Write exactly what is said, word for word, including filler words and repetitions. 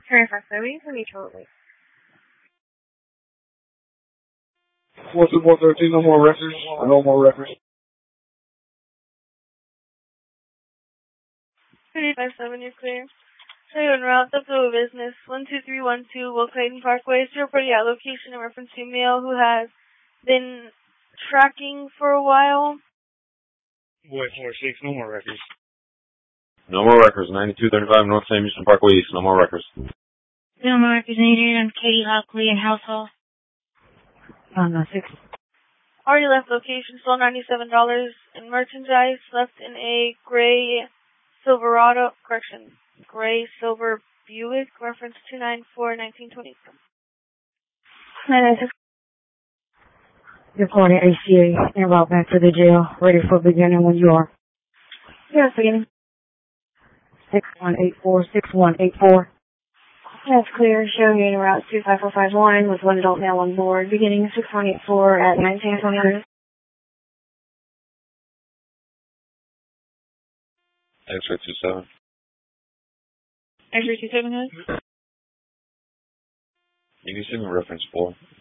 Verify service and mutual release. four two four thirteen, no more records. No more records. thirty-five seven, you're clear. So you're en route up to a business, one two three one two, Will Clayton Parkway. It's your pretty out location in reference to male who has been tracking for a while. Wait, four six, no more records. No more records. ninety-two thirty-five North Sam Houston Parkway East. No more records. No more records needed on Katie Lockley and Household. On the six. Already left location, still ninety-seven dollars in merchandise, left in a gray Silverado, correction, gray silver Buick, reference two nine four nineteen twenty. nine nine six. You're calling A C A en route back to the jail, ready for beginning when you are. Yes, beginning. six one eight four, six one eight four. That's clear. Showing you en route two five four five one with one adult male on board, beginning six one eight four at nineteen twenty. X-ray two seven. X-ray two seven, You can send me reference four.